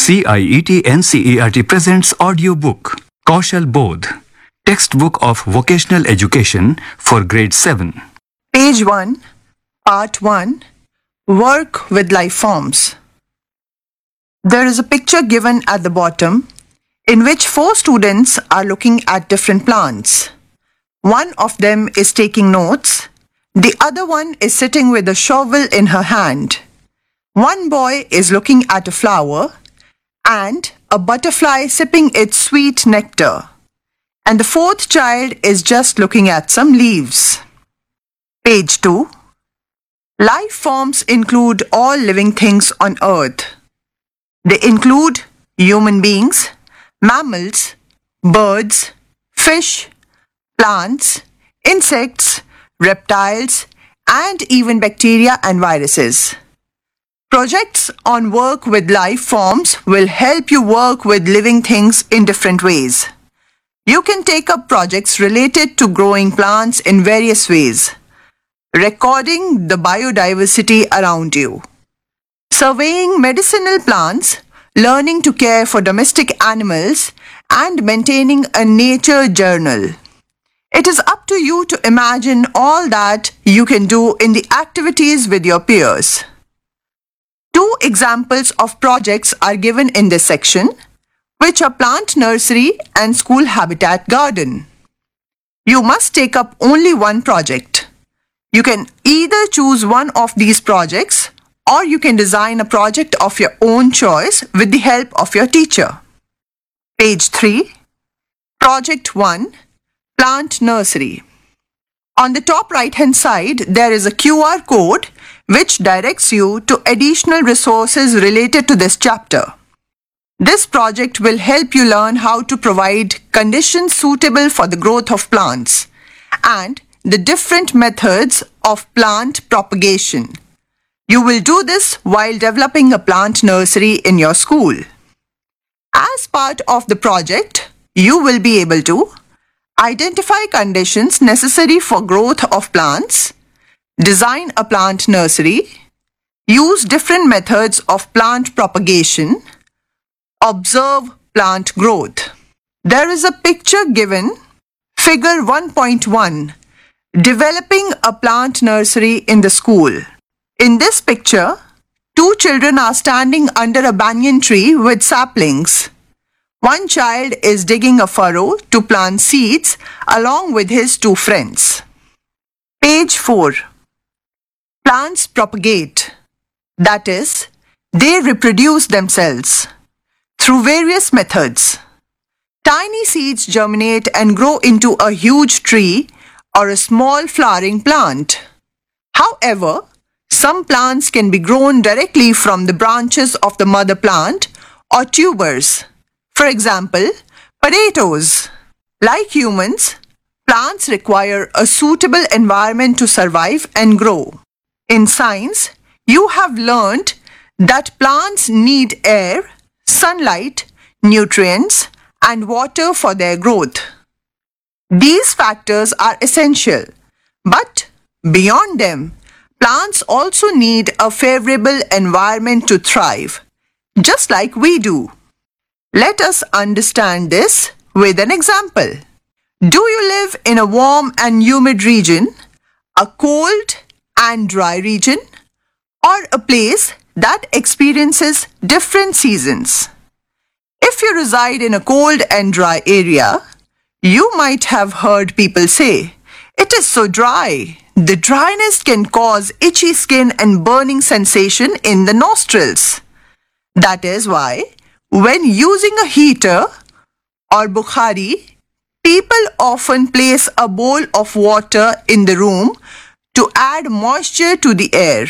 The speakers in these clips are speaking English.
CIET NCERT presents audiobook Kaushal Bodh, textbook of vocational education for grade 7. Page 1, Part 1, Work with Life Forms. There is a picture given at the bottom in which 4 students are looking at different plants. One of them is taking notes. The other one is sitting with a shovel in her hand. One boy is looking at a flower and a butterfly sipping its sweet nectar. And the 4th child is just looking at some leaves. Page 2. Life forms include all living things on earth. They include human beings, mammals, birds, fish, plants, insects, reptiles, and even bacteria and viruses. Projects on work with life forms will help you work with living things in different ways. You can take up projects related to growing plants in various ways, recording the biodiversity around you, surveying medicinal plants, learning to care for domestic animals, and maintaining a nature journal. It is up to you to imagine all that you can do in the activities with your peers. 2 examples of projects are given in this section, which are plant nursery and school habitat garden. You must take up only one project. You can either choose one of these projects or you can design a project of your own choice with the help of your teacher. Page 3. Project 1. Plant nursery. On the top right-hand side, there is a QR code which directs you to additional resources related to this chapter. This project will help you learn how to provide conditions suitable for the growth of plants and the different methods of plant propagation. You will do this while developing a plant nursery in your school. As part of the project, you will be able to identify conditions necessary for growth of plants, design a plant nursery, use different methods of plant propagation, observe plant growth. There is a picture given, figure 1.1, developing a plant nursery in the school. In this picture, 2 children are standing under a banyan tree with saplings. One child is digging a furrow to plant seeds along with his 2 friends. Page 4. Plants propagate. That is, they reproduce themselves through various methods. Tiny seeds germinate and grow into a huge tree or a small flowering plant. However, some plants can be grown directly from the branches of the mother plant or tubers. For example, potatoes. Like humans, plants require a suitable environment to survive and grow. In science, you have learned that plants need air, sunlight, nutrients, and water for their growth. These factors are essential, but beyond them, plants also need a favorable environment to thrive, just like we do. Let us understand this with an example. Do you live in a warm and humid region, a cold and dry region, or a place that experiences different seasons? If you reside in a cold and dry area, you might have heard people say, "It is so dry." The dryness can cause itchy skin and burning sensation in the nostrils. That is why, when using a heater or bukhari, people often place a bowl of water in the room to add moisture to the air.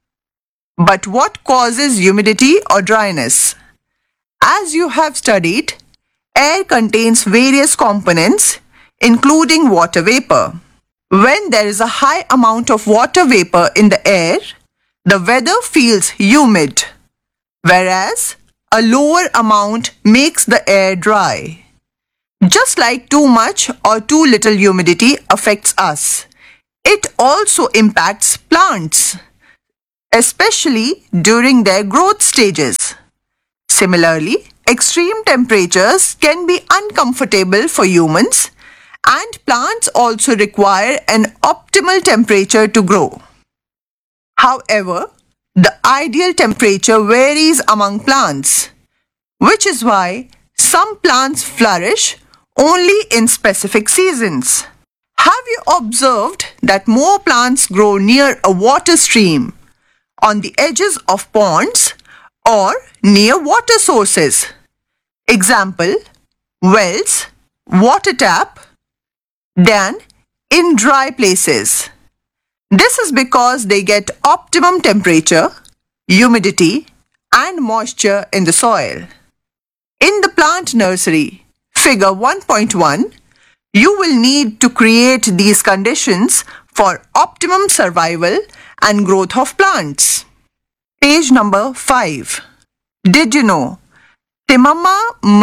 But what causes humidity or dryness? As you have studied, air contains various components, including water vapor. When there is a high amount of water vapor in the air, the weather feels humid, whereas a lower amount makes the air dry. Just like too much or too little humidity affects us, it also impacts plants, especially during their growth stages. Similarly, extreme temperatures can be uncomfortable for humans, and plants also require an optimal temperature to grow. However, the ideal temperature varies among plants, which is why some plants flourish only in specific seasons. Have you observed that more plants grow near a water stream, on the edges of ponds, or near water sources? Example, wells, water tap, than in dry places. This is because they get optimum temperature, humidity, and moisture in the soil. In the plant nursery, figure 1.1, you will need to create these conditions for optimum survival and growth of plants. Page number 5. Did you know Thimamma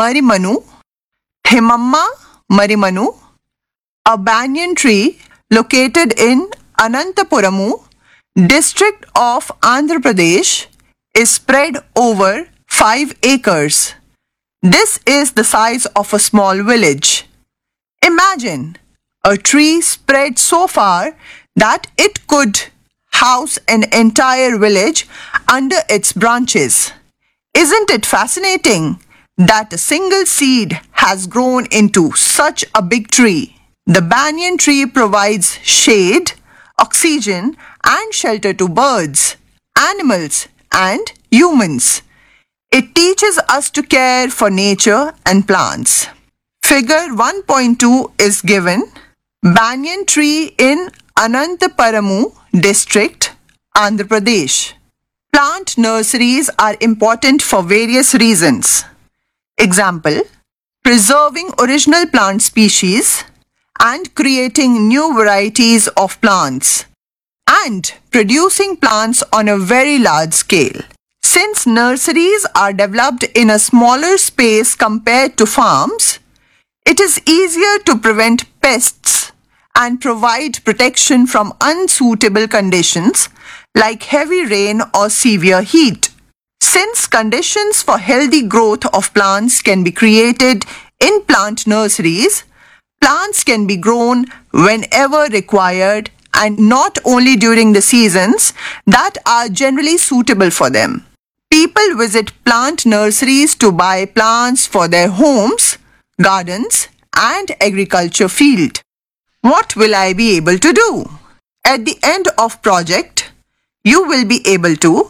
marimanu, a banyan tree located in Anantapuramu, district of Andhra Pradesh, is spread over 5 acres. This is the size of a small village. Imagine a tree spread so far that it could house an entire village under its branches. Isn't it fascinating that a single seed has grown into such a big tree? The banyan tree provides shade, oxygen, and shelter to birds, animals, and humans. It teaches us to care for nature and plants. Figure 1.2 is given. Banyan tree in Anantapuramu district, Andhra Pradesh. Plant nurseries are important for various reasons. Example, preserving original plant species and creating new varieties of plants, and producing plants on a very large scale. Since nurseries are developed in a smaller space compared to farms, it is easier to prevent pests and provide protection from unsuitable conditions like heavy rain or severe heat. Since conditions for healthy growth of plants can be created in plant nurseries, plants can be grown whenever required and not only during the seasons that are generally suitable for them. People visit plant nurseries to buy plants for their homes, gardens, and agriculture field. What will I be able to do? At the end of project, you will be able to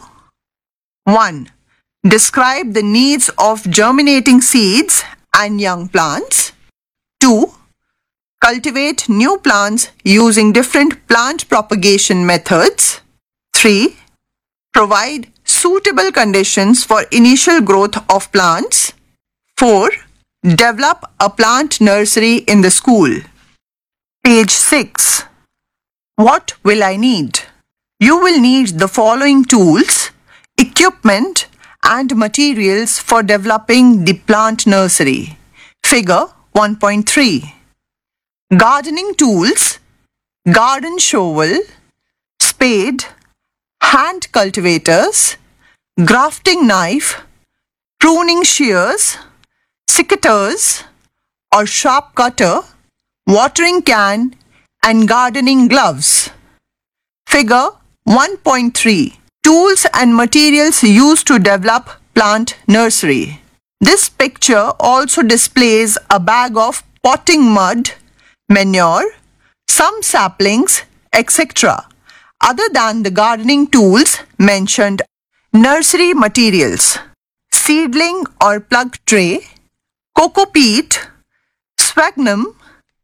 1. Describe the needs of germinating seeds and young plants. 2. Cultivate new plants using different plant propagation methods. 3. Provide suitable conditions for initial growth of plants. 4. Develop a plant nursery in the school. Page 6. What will I need? You will need the following tools, equipment, and materials for developing the plant nursery. Figure 1.3. Gardening tools, garden shovel, spade, hand cultivators, grafting knife, pruning shears, secateurs or sharp cutter, watering can, and gardening gloves. Figure 1.3. Tools and materials used to develop plant nursery. This picture also displays a bag of potting mud, manure, some saplings, etc. Other than the gardening tools mentioned. Nursery materials: seedling or plug tray, cocoa peat, sphagnum,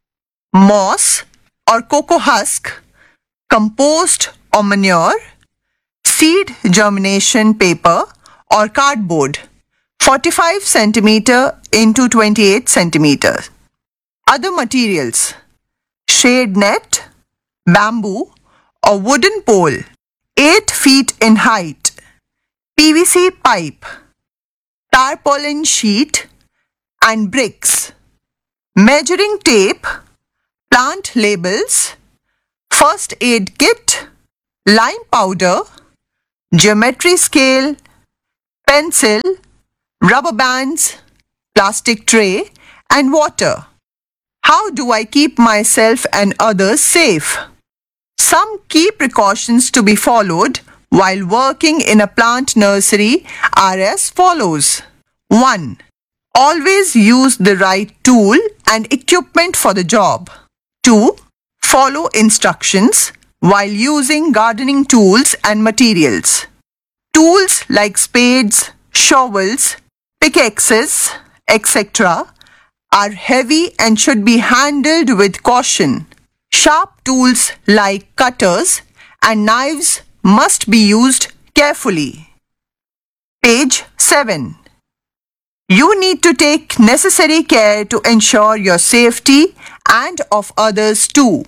moss or cocoa husk, compost or manure, seed germination paper or cardboard, 45 centimeter into 28 centimeters. Other materials: shade net, bamboo or wooden pole, 8 feet in height, PVC pipe, tarpaulin sheet and bricks, measuring tape, plant labels, first aid kit, lime powder, geometry scale, pencil, rubber bands, plastic tray, and water. How do I keep myself and others safe? Some key precautions to be followed while working in a plant nursery are as follows. 1. Always use the right tool and equipment for the job. 2. Follow instructions while using gardening tools and materials. Tools like spades, shovels, pickaxes, etc. are heavy and should be handled with caution. Sharp tools like cutters and knives must be used carefully. Page 7. You need to take necessary care to ensure your safety and of others too.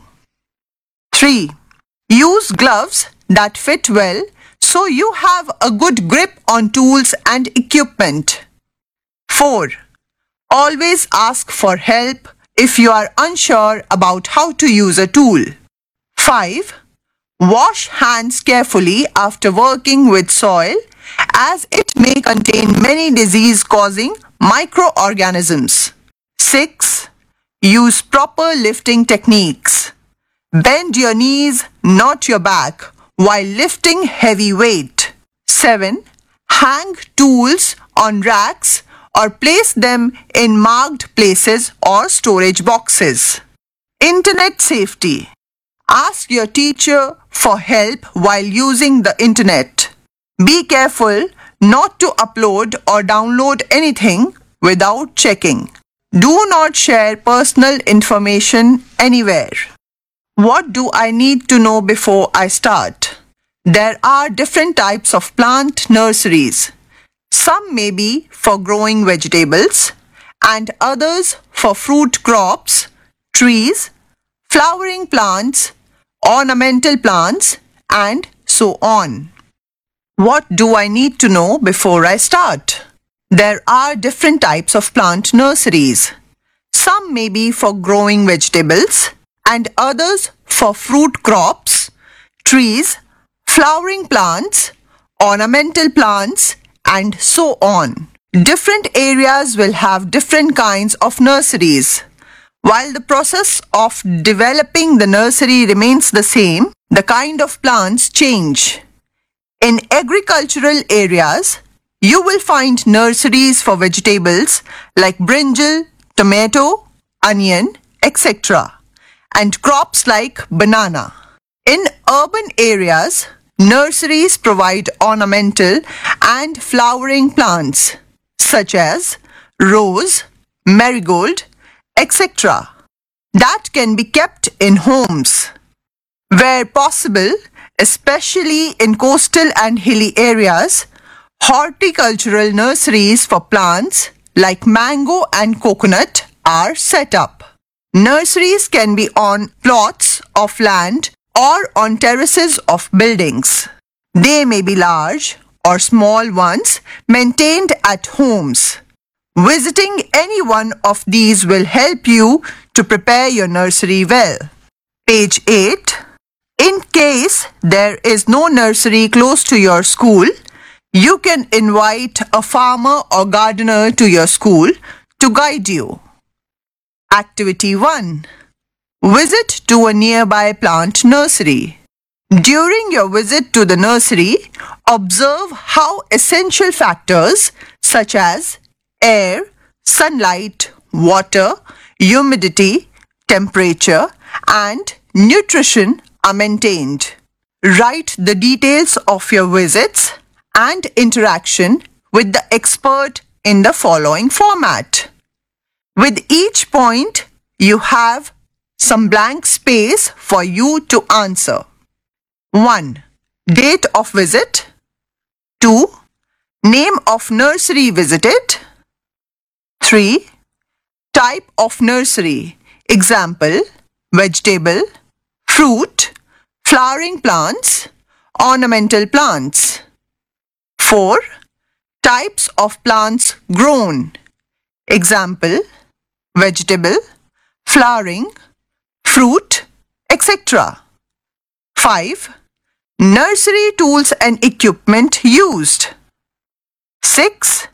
3. Use gloves that fit well so you have a good grip on tools and equipment. 4. Always ask for help if you are unsure about how to use a tool. 5. Wash hands carefully after working with soil as it may contain many disease-causing microorganisms. 6. Use proper lifting techniques. Bend your knees, not your back, while lifting heavy weight. 7. Hang tools on racks or place them in marked places or storage boxes. Internet safety. Ask your teacher for help while using the internet. Be careful not to upload or download anything without checking. Do not share personal information anywhere. What do I need to know before I start? There are different types of plant nurseries. Some may be for growing vegetables and others for fruit crops, trees, flowering plants, ornamental plants, and so on. What do I need to know before I start? There are different types of plant nurseries. Some may be for growing vegetables and others for fruit crops, trees, flowering plants, ornamental plants, and so on. Different areas will have different kinds of nurseries. While the process of developing the nursery remains the same, the kind of plants change. In agricultural areas, you will find nurseries for vegetables like brinjal, tomato, onion, etc. and crops like banana. In urban areas, nurseries provide ornamental and flowering plants such as rose, marigold, etc. that can be kept in homes. Where possible, especially in coastal and hilly areas, horticultural nurseries for plants like mango and coconut are set up. Nurseries can be on plots of land or on terraces of buildings. They may be large or small ones maintained at homes. Visiting any one of these will help you to prepare your nursery well. Page 8. In case there is no nursery close to your school, you can invite a farmer or gardener to your school to guide you. Activity 1. Visit to a nearby plant nursery. During your visit to the nursery, observe how essential factors such as air, sunlight, water, humidity, temperature, and nutrition are maintained. Write the details of your visits and interaction with the expert in the following format. With each point, you have some blank space for you to answer. 1. Date of visit. 2. Name of nursery visited. 3. Type of nursery. Example, vegetable, fruit, flowering plants, ornamental plants. 4. Types of plants grown. Example, vegetable, flowering, fruit, etc. 5. Nursery tools and equipment used. 6.